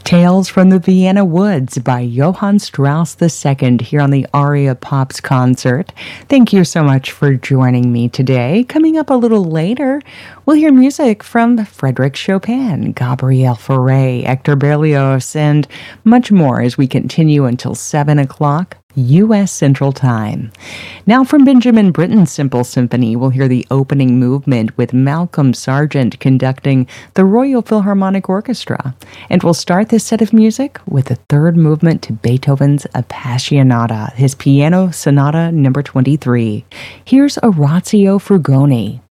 Tales from the Vienna Woods by Johann Strauss II here on the Aria Pops concert. Thank you so much for joining me today. Coming up a little later, we'll hear music from Frédéric Chopin, Gabriel Fauré, Hector Berlioz, and much more as we continue until 7 o'clock. U.S. Central Time. Now from Benjamin Britten's Simple Symphony, we'll hear the opening movement with Malcolm Sargent conducting the Royal Philharmonic Orchestra. And we'll start this set of music with the third movement to Beethoven's Appassionata, his Piano Sonata number 23. Here's Orazio Frugoni.